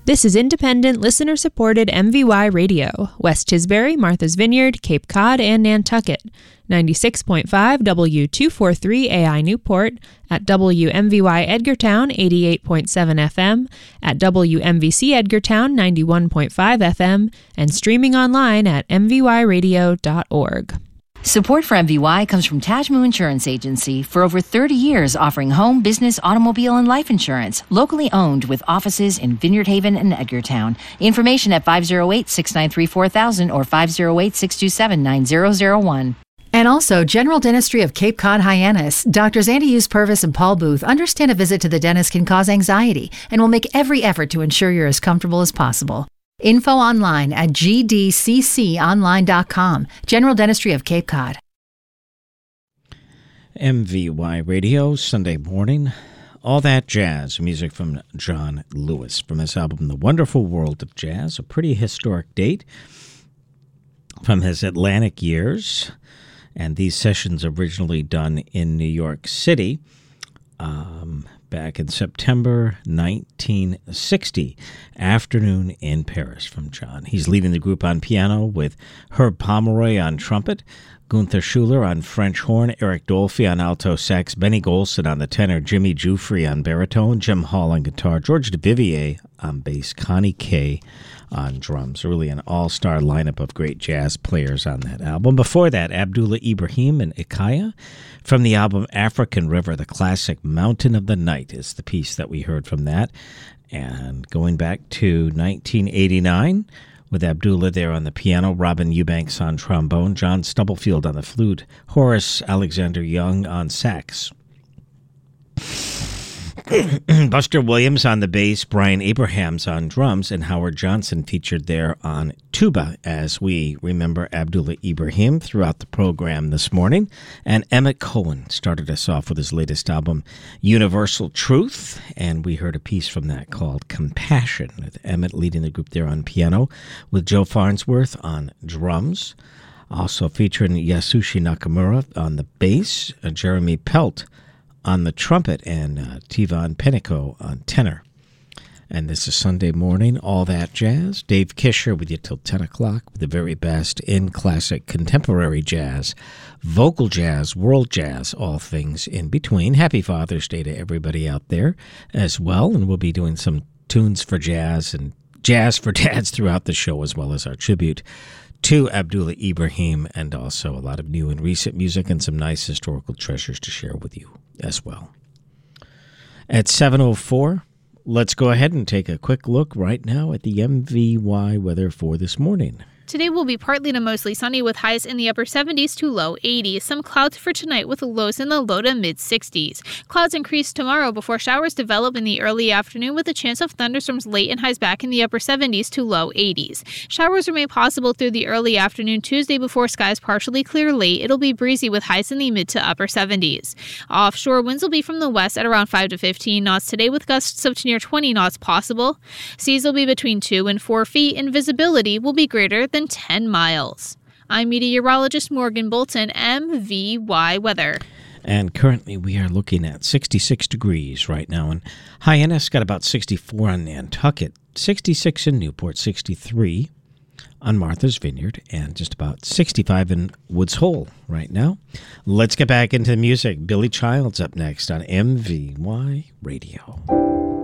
This is independent, listener-supported MVY Radio, West Tisbury, Martha's Vineyard, Cape Cod, and Nantucket. 96.5 W243 AI Newport, at WMVY Edgartown 88.7 FM, at WMVC Edgartown 91.5 FM, and streaming online at mvyradio.org. Support for MVY comes from Tajmu Insurance Agency, for over 30 years offering home, business, automobile, and life insurance, locally owned with offices in Vineyard Haven and Edgartown. Information at 508-693-4000 or 508-627-9001. And also, General Dentistry of Cape Cod Hyannis. Doctors Andy Hughes Purvis and Paul Booth understand a visit to the dentist can cause anxiety and will make every effort to ensure you're as comfortable as possible. Info online at gdcconline.com. General Dentistry of Cape Cod. MVY Radio, Sunday morning. All That Jazz, music from John Lewis from his album The Wonderful World of Jazz, a pretty historic date from his Atlantic years. And these sessions originally done in New York City back in September 1960, Afternoon in Paris from John. He's leading the group on piano with Herb Pomeroy on trumpet, Gunther Schuller on French horn, Eric Dolphy on alto sax, Benny Golson on the tenor, Jimmy Giuffre on baritone, Jim Hall on guitar, George DeVivier on bass, Connie Kay on drums. Really an all-star lineup of great jazz players on that album. Before that, Abdullah Ibrahim and Ikaya from the album African River. The classic Mountain of the Night is the piece that we heard from that. And going back to 1989, with Abdullah there on the piano, Robin Eubanks on trombone, John Stubblefield on the flute, Horace Alexander Young on sax, Buster Williams on the bass, Brian Abrahams on drums, and Howard Johnson featured there on tuba as we remember Abdullah Ibrahim throughout the program this morning. And Emmett Cohen started us off with his latest album, Universal Truth, and we heard a piece from that called Compassion, with Emmett leading the group there on piano, with Joe Farnsworth on drums, also featuring Yasushi Nakamura on the bass, Jeremy Pelt on the trumpet, and Tivon Pennico on tenor. And this is Sunday morning, All That Jazz. Dave Kisher with you till 10 o'clock with the very best in classic contemporary jazz, vocal jazz, world jazz, all things in between. Happy Father's Day to everybody out there as well. And we'll be doing some tunes for jazz and jazz for dads throughout the show, as well as our tribute to Abdullah Ibrahim, and also a lot of new and recent music and some nice historical treasures to share with you as well. At 7:04, let's go ahead and take a quick look right now at the MVY weather for this morning. Today will be partly to mostly sunny with highs in the upper 70s to low 80s. Some clouds for tonight with lows in the low to mid 60s. Clouds increase tomorrow before showers develop in the early afternoon with a chance of thunderstorms late and highs back in the upper 70s to low 80s. Showers remain possible through the early afternoon Tuesday before skies partially clear late. It'll be breezy with highs in the mid to upper 70s. Offshore winds will be from the west at around 5 to 15 knots today with gusts up to near 20 knots possible. Seas will be between 2 and 4 feet and visibility will be greater than 10 miles. I'm meteorologist Morgan Bolton, MVY Weather. And currently we are looking at 66 degrees right now. And Hyannis got about 64 on Nantucket, 66 in Newport, 63 on Martha's Vineyard, and just about 65 in Woods Hole right now. Let's get back into the music. Billy Child's up next on MVY Radio.